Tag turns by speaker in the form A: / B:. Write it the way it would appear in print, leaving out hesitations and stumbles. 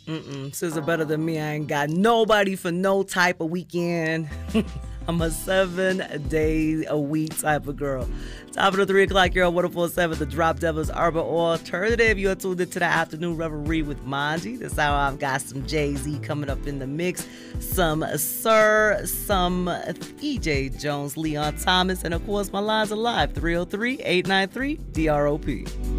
A: SZA better than me. I ain't got nobody for no type of weekend. I'm a 7-day-a-week type of girl. Top of the 3 o'clock, you're on 104.7, the Drop Devils Urban Alternative. You're tuned into the Afternoon Reverie with Manji. This hour I've got some Jay-Z coming up in the mix, some Sir, some E.J. Jones, Leon Thomas, and of course my lines are live, 303-893-DROP.